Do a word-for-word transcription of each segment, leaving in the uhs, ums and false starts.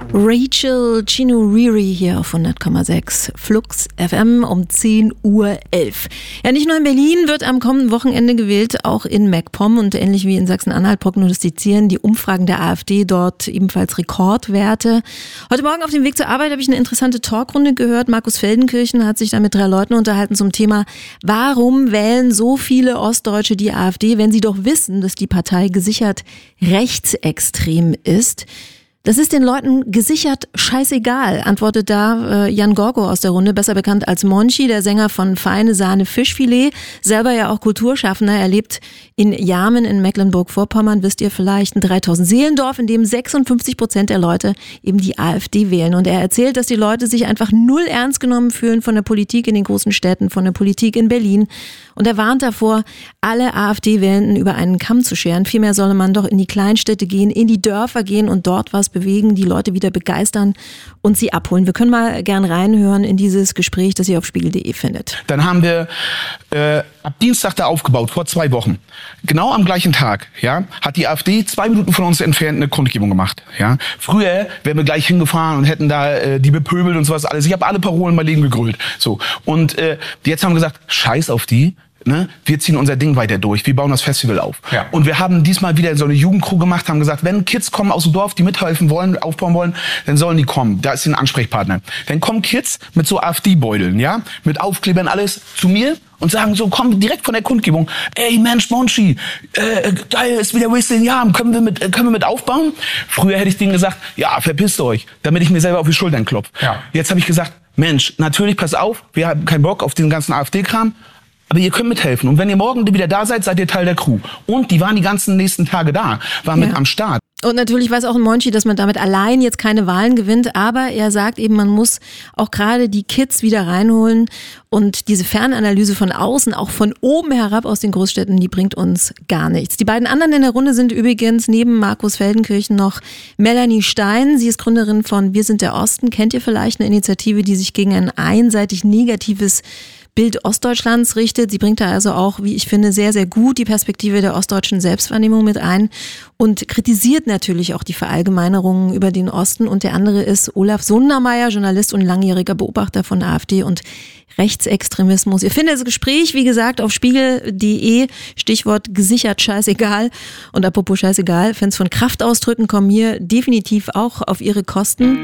Rachel Chinouriri hier auf hundert Komma sechs Flux F M um zehn Uhr elf. Ja, nicht nur in Berlin wird am kommenden Wochenende gewählt, auch in MacPom und ähnlich wie in Sachsen-Anhalt prognostizieren die Umfragen der AfD dort ebenfalls Rekordwerte. Heute Morgen auf dem Weg zur Arbeit habe ich eine interessante Talkrunde gehört. Markus Feldenkirchen hat sich da mit drei Leuten unterhalten zum Thema, warum wählen so viele Ostdeutsche die AfD, wenn sie doch wissen, dass die Partei gesichert rechtsextrem ist. Das ist den Leuten gesichert scheißegal, antwortet da äh, Jan Gorgo aus der Runde, besser bekannt als Monchi, der Sänger von Feine Sahne Fischfilet, selber ja auch Kulturschaffender. Er lebt in Jarmen in Mecklenburg-Vorpommern, wisst ihr vielleicht, ein dreitausend Seelendorf, in dem sechsundfünfzig Prozent der Leute eben die AfD wählen. Und er erzählt, dass die Leute sich einfach null ernst genommen fühlen von der Politik in den großen Städten, von der Politik in Berlin. Und er warnt davor, alle AfD-Wählenden über einen Kamm zu scheren. Vielmehr solle man doch in die Kleinstädte gehen, in die Dörfer gehen und dort was bewegen, die Leute wieder begeistern und sie abholen. Wir können mal gern reinhören in dieses Gespräch, das ihr auf spiegel punkt de findet. Dann haben wir äh, ab Dienstag da aufgebaut, vor zwei Wochen. Genau am gleichen Tag, ja, hat die AfD zwei Minuten von uns entfernt eine Kundgebung gemacht. Ja. Früher wären wir gleich hingefahren und hätten da äh, die bepöbelt und sowas alles. Ich habe alle Parolen mal Leben gegrölt. So. Und äh, jetzt haben wir gesagt, scheiß auf die. Ne? Wir ziehen unser Ding weiter durch, wir bauen das Festival auf. Ja. Und wir haben diesmal wieder so eine Jugendcrew gemacht, haben gesagt, wenn Kids kommen aus dem Dorf, die mithelfen wollen, aufbauen wollen, dann sollen die kommen. Da ist ein Ansprechpartner. Dann kommen Kids mit so AfD-Beuteln, ja, mit Aufklebern alles zu mir und sagen so, komm direkt von der Kundgebung, ey Mensch, Monchi, äh, geil, ist wieder Wasting Jahren, können wir mit, können wir mit aufbauen? Früher hätte ich denen gesagt, ja, verpisst euch, damit ich mir selber auf die Schultern klopfe. Ja. Jetzt habe ich gesagt, Mensch, natürlich, pass auf, wir haben keinen Bock auf den ganzen AfD-Kram, aber ihr könnt mithelfen. Und wenn ihr morgen wieder da seid, seid ihr Teil der Crew. Und die waren die ganzen nächsten Tage da, waren ja mit am Start. Und natürlich weiß auch ein Monchi, dass man damit allein jetzt keine Wahlen gewinnt. Aber er sagt eben, man muss auch gerade die Kids wieder reinholen. Und diese Fernanalyse von außen, auch von oben herab aus den Großstädten, die bringt uns gar nichts. Die beiden anderen in der Runde sind übrigens neben Markus Feldenkirchen noch Melanie Stein. Sie ist Gründerin von Wir sind der Osten. Kennt ihr vielleicht eine Initiative, die sich gegen ein einseitig negatives Bild Ostdeutschlands richtet. Sie bringt da also auch, wie ich finde, sehr, sehr gut die Perspektive der ostdeutschen Selbstwahrnehmung mit ein und kritisiert natürlich auch die Verallgemeinerungen über den Osten. Und der andere ist Olaf Sundermeier, Journalist und langjähriger Beobachter von AfD und Rechtsextremismus. Ihr findet das Gespräch, wie gesagt, auf spiegel punkt de, Stichwort gesichert scheißegal. Und apropos scheißegal, Fans von Kraftausdrücken kommen hier definitiv auch auf ihre Kosten.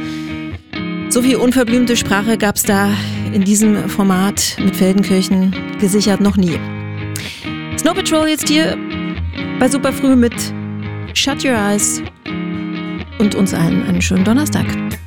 So viel unverblümte Sprache gab es da in diesem Format mit Feldenkirchen gesichert noch nie. Snow Patrol jetzt hier bei Superfrüh mit Shut Your Eyes und uns allen einen schönen Donnerstag.